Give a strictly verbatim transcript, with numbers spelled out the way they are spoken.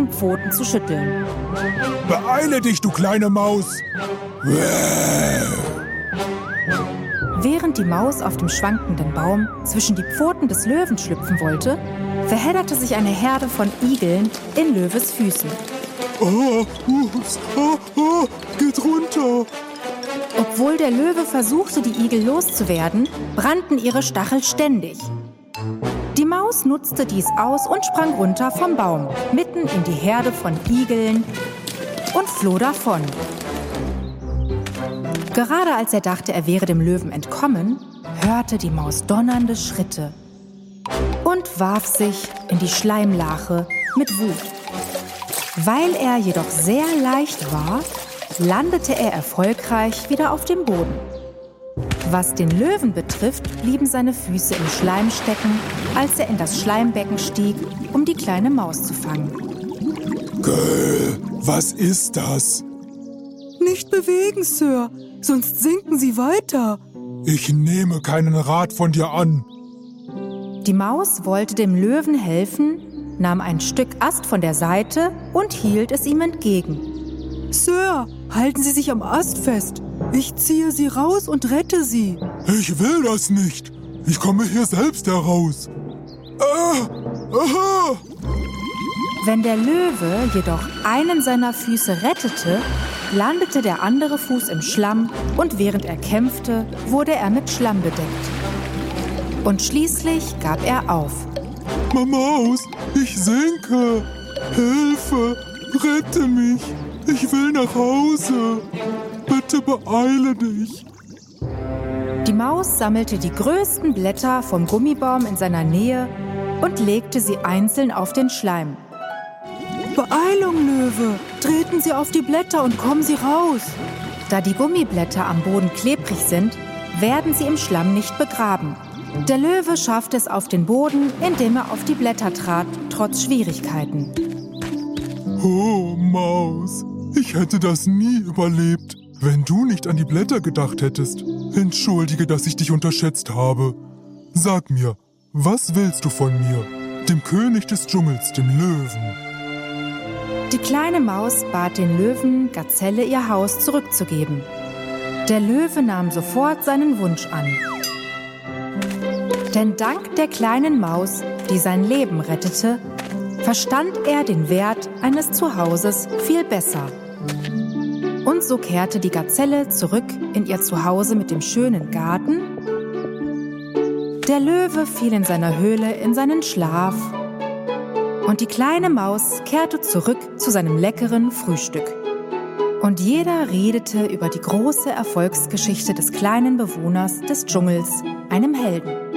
ihren Pfoten zu schütteln. Beeile dich, du kleine Maus! Während die Maus auf dem schwankenden Baum zwischen die Pfoten des Löwen schlüpfen wollte, verhedderte sich eine Herde von Igeln in Löwes Füßen. Oh, oh, oh, geht runter! Obwohl der Löwe versuchte, die Igel loszuwerden, brannten ihre Stachel ständig. Die Maus nutzte dies aus und sprang runter vom Baum, mitten in die Herde von Igeln und floh davon. Gerade als er dachte, er wäre dem Löwen entkommen, hörte die Maus donnernde Schritte und warf sich in die Schleimlache mit Wut. Weil er jedoch sehr leicht war, landete er erfolgreich wieder auf dem Boden. Was den Löwen betrifft, blieben seine Füße im Schleim stecken, als er in das Schleimbecken stieg, um die kleine Maus zu fangen. Gäh, was ist das? Nicht bewegen, Sir, sonst sinken Sie weiter. Ich nehme keinen Rat von dir an. Die Maus wollte dem Löwen helfen, nahm ein Stück Ast von der Seite und hielt es ihm entgegen. Sir, halten Sie sich am Ast fest. Ich ziehe Sie raus und rette Sie. Ich will das nicht. Ich komme hier selbst heraus. Ah, aha. Wenn der Löwe jedoch einen seiner Füße rettete, landete der andere Fuß im Schlamm und während er kämpfte, wurde er mit Schlamm bedeckt. Und schließlich gab er auf. Maus, ich sinke. Hilfe, rette mich. Ich will nach Hause. Bitte beeile dich. Die Maus sammelte die größten Blätter vom Gummibaum in seiner Nähe und legte sie einzeln auf den Schleim. Beeilung, Löwe! Treten Sie auf die Blätter und kommen Sie raus! Da die Gummiblätter am Boden klebrig sind, werden sie im Schlamm nicht begraben. Der Löwe schaffte es auf den Boden, indem er auf die Blätter trat, trotz Schwierigkeiten. Oh, Maus, ich hätte das nie überlebt, wenn du nicht an die Blätter gedacht hättest. Entschuldige, dass ich dich unterschätzt habe. Sag mir, was willst du von mir, dem König des Dschungels, dem Löwen? Die kleine Maus bat den Löwen, Gazelle ihr Haus zurückzugeben. Der Löwe nahm sofort seinen Wunsch an. Denn dank der kleinen Maus, die sein Leben rettete, verstand er den Wert eines Zuhauses viel besser. Und so kehrte die Gazelle zurück in ihr Zuhause mit dem schönen Garten. Der Löwe fiel in seiner Höhle in seinen Schlaf. Und die kleine Maus kehrte zurück zu seinem leckeren Frühstück. Und jeder redete über die große Erfolgsgeschichte des kleinen Bewohners des Dschungels, einem Helden.